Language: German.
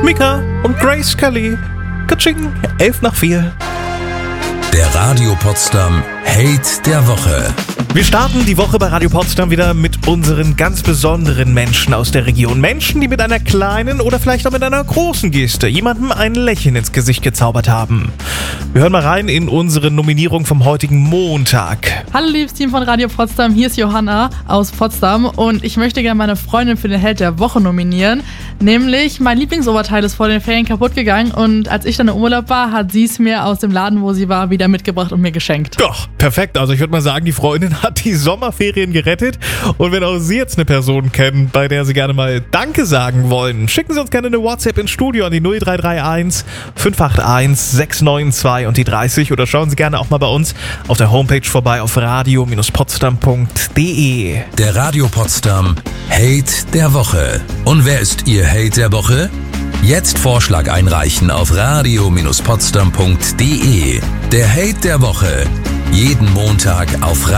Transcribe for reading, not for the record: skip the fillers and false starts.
Mika und Grace Kelly. Katsching, 11:04. Der Radio Potsdam Hate der Woche. Wir starten die Woche bei Radio Potsdam wieder mit unseren ganz besonderen Menschen aus der Region. Menschen, die mit einer kleinen oder vielleicht auch mit einer großen Geste jemandem ein Lächeln ins Gesicht gezaubert haben. Wir hören mal rein in unsere Nominierung vom heutigen Montag. Hallo liebes Team von Radio Potsdam, hier ist Johanna aus Potsdam und ich möchte gerne meine Freundin für den Held der Woche nominieren. Nämlich mein Lieblingsoberteil ist vor den Ferien kaputt gegangen und als ich dann im Urlaub war, hat sie es mir aus dem Laden, wo sie war, wieder mitgebracht und mir geschenkt. Doch, perfekt. Also ich würde mal sagen, die Freundin hat die Sommerferien gerettet. Und wenn auch Sie jetzt eine Person kennen, bei der Sie gerne mal Danke sagen wollen, schicken Sie uns gerne eine WhatsApp ins Studio an die 0331 581 692 und die 30 oder schauen Sie gerne auch mal bei uns auf der Homepage vorbei auf radio-potsdam.de. Der Radio Potsdam Hate der Woche. Und wer ist Ihr Hate der Woche? Jetzt Vorschlag einreichen auf radio-potsdam.de. Der Hate der Woche. Jeden Montag auf